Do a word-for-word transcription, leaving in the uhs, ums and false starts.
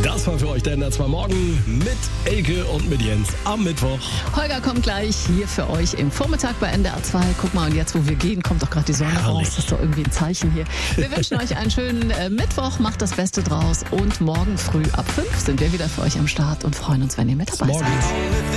Das war für euch der N R zwei Morgen mit Elke und mit Jens am Mittwoch. Holger kommt gleich hier für euch im Vormittag bei N D R zwei. Guck mal, und jetzt, wo wir gehen, kommt doch gerade die Sonne Herrlich. raus. Das ist doch irgendwie ein Zeichen hier. Wir wünschen euch einen schönen äh, Mittwoch, macht das Beste draus und morgen früh ab fünf sind wir wieder für euch am Start und freuen uns, wenn ihr mit dabei Morgen. seid.